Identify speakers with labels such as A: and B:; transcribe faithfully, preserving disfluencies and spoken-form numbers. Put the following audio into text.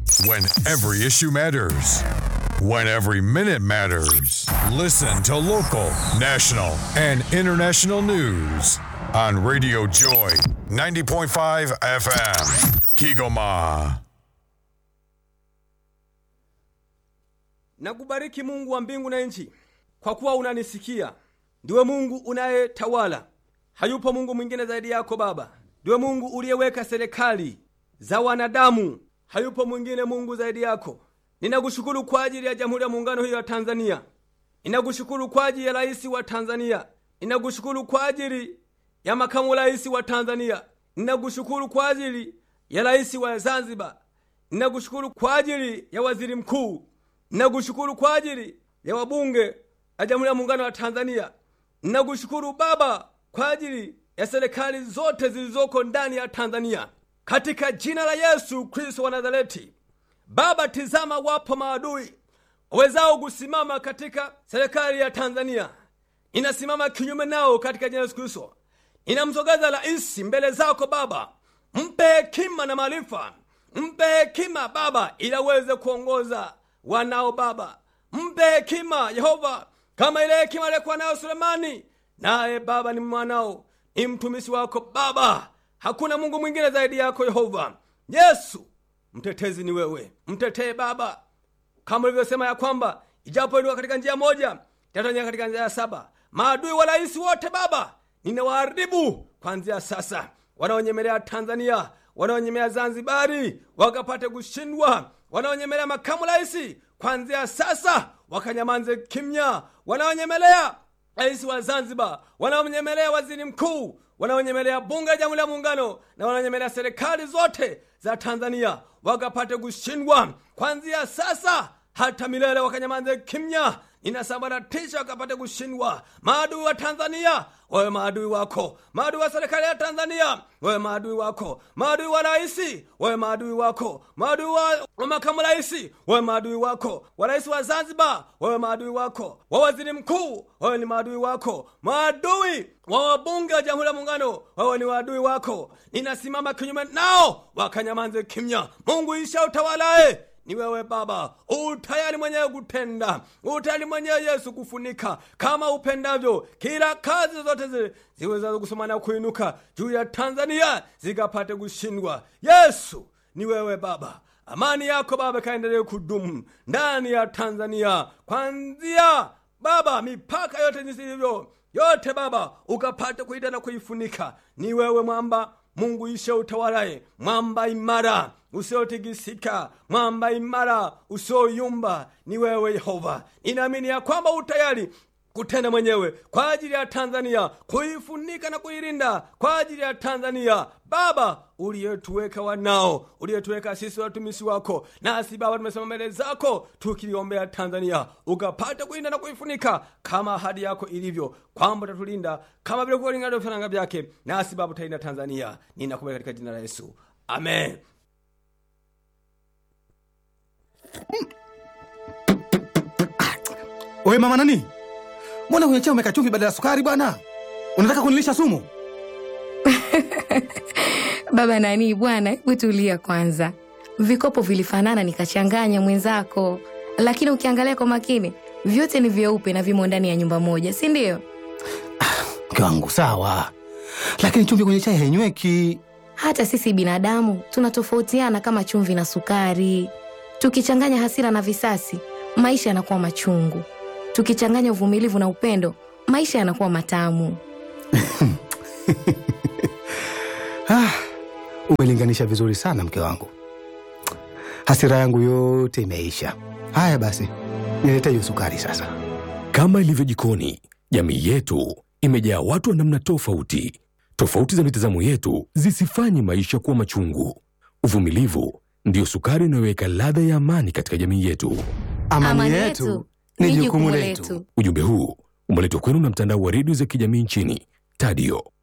A: When every issue matters. When every minute matters. Listen to local, national, and international news on Radio Joy ninety point five F M. Kigoma.
B: Nakubariki Mungu wa mbingu na nchi, kwa kuwa unanisikia. Ndiwe Mungu unayetawala. Hayupo Mungu mwingine zaidi yako Baba. Ndiwe Mungu uliyeweka serikali za wanadamu. Hayupo mwingine Mungu zaidi yako. Ninakushukuru kwa ajili ya Jamhuri ya Muungano hii wa Tanzania. Ninakushukuru kwa ajili ya Rais wa Tanzania. Ninakushukuru kwa ajili ya Makamu Rais wa Tanzania. Ninakushukuru kwa ajili ya Rais wa Zanzibar. Ninakushukuru kwa ajili ya Waziri Mkuu. Ninakushukuru kwa ajili ya wabunge wa Jamhuri ya Muungano wa Tanzania. Ninakushukuru Baba kwa ajili ya serikali zote zilizoko ndani ya Tanzania. Katika jina la Yesu Kristo wa Nazareti. Baba, tizama wapo maadui wawezao kusimama katika serikali ya Tanzania. Ninasimama kinyume nao katika jina la Yesu Kristo. Ninamsogeza rais mbele zako Baba. Mpe hekima na maarifa. Mpe hekima Baba ili aweze kuongoza wanao Baba. Mpe hekima Yehova kama ile hekima alikuwa nayo Sulemani. Naye Baba ni mwanao, ni mtumishi wako Baba. Hakuna Mungu mwingine zaidi yako Yehova. Yesu, mtetezi ni wewe. Mtetee Baba. Kama ulivyosema ya kwamba ijapo ilikuwa katika njia moja, tatanya katika njia saba. Maadui wa rais wote Baba, ninawaharibu kuanzia sasa. Wanaonyemelea Tanzania, wanaonyemelea Zanzibari, wakapate kushindwa. Wanaonyemelea makamu rais, kuanzia sasa wakanyamanze kimya. Wanaonyemelea rais wa Zanzibar, wanaonyemelea waziri mkuu, wanaonyemelea bunge la Jamhuri ya Muungano, na wanaonyemelea serikali zote za Tanzania, wakapate kushindwa. Kuanzia sasa hata milele wakanyamanze kimya. Ninasambaratisha wakapate kushindwa. Maadui wa Tanzania, wewe maadui wako. Maadui wa serikali ya Tanzania, wewe maadui wako. Maadui wa raisi, wewe maadui wako. Maadui wa makamu raisi, wewe maadui wako. Wa rais wa Zanzibar, wewe maadui wako. Wa waziri mkuu, wewe ni maadui wako. Maadui wa wabunge wa Jamhuri ya Muungano, wewe ni maadui wako. Ninasimama kinyume nao, wakanyamanze kimya. Mungu isha utawalae ni wewe Baba. Utayari mwenyewe kutenda. Utayari mwenyewe Yesu kufunika kama upendavyo. Kila kazi zote zile ziweza kusomana kuinuka juu ya Tanzania zikapate kushindwa. Yesu ni wewe Baba. Amani yako Baba kaendelee kudumu ndani ya Tanzania. Kwanzia Baba mipaka yote nisivyo yote Baba ukapate kuida na kuifunika. Ni wewe mwamba Mungu isha utawalae. Mwamba imara usiotikisika, mwamba imara usioyumba, ni wewe Yehova. Ninaamini ya kwamba utayari kutenda mwenyewe kwa ajili ya Tanzania, kuifunika na kuilinda kwa ajili ya Tanzania. Baba, uliyetuweka wanao, uliyetuweka sisi watumishi wako, nasi Baba tumesema mbele zako tukiliombea Tanzania, ukapata kuilinda na kuifunika kama ahadi yako ilivyo, kwamba utatulinda kama vile kulinda vifaranga vyake, nasi Baba utalinda Tanzania. Ninakuomba katika jina la Yesu. Amen.
C: Oe mama nani? Mbona kwenye chai umeweka chumvi badala ya sukari bwana? Unataka kunilisha sumu?
D: Baba nani bwana, hebu tulia kwanza. Vikopo vilifanana nikachanganya mwenzako. Lakini ukiangalia kwa makini, vyote ni vyeupe na vimo ndani ya nyumba moja, si ndio?
C: Mke wangu sawa. Lakini chumvi kwenye chai hainyweki.
D: Hata sisi binadamu tunatofautiana kama chumvi na sukari. Tukichanganya hasira na visasi, maisha yanakuwa machungu. Tukichanganya uvumilivu na upendo, maisha yanakuwa matamu.
C: Ah, umelinganisha vizuri sana mke wangu. Hasira yangu yote imeisha. Haya basi, nilete hiyo sukari sasa.
E: Kama ilivyo jikoni, jamii yetu imejaa watu wa namna tofauti. Tofauti za mitazamo yetu zisifanye maisha kuwa machungu. Uvumilivu ndio sukari inayoweka ladha ya amani katika jamii yetu.
C: Amani, amani yetu ni jukumu letu.
E: Ujumbe huu umeletwa kwenu na mtandao wa redio za kijamii nchini, Tadio.